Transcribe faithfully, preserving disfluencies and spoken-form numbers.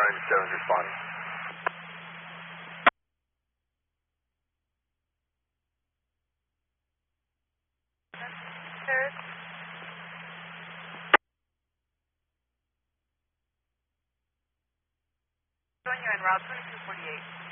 nine seven responding. Third. Join you en route twenty-two forty-eight.